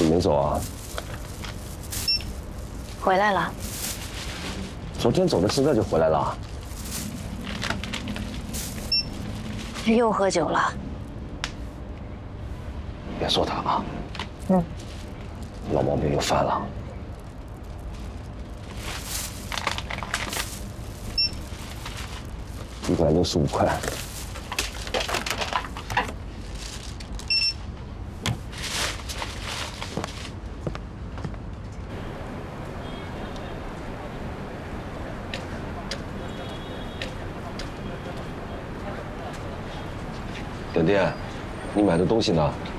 你没走啊？ 回来了。 昨天走的，现在就回来了？ 又喝酒了。 别说他啊。 嗯。 老毛病又犯了。165块。点点，你买的东西呢？